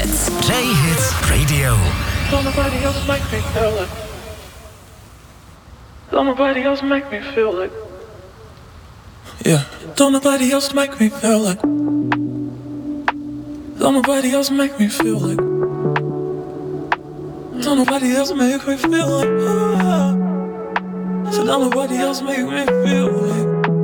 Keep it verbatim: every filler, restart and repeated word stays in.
Hits. J-Hits Radio. Don't nobody else make me feel like. Don't nobody else make me feel like. Yeah. Don't nobody else make me feel like. Don't nobody else make me feel like. Don't nobody else make me feel like. Ah. So don't nobody else make me feel like.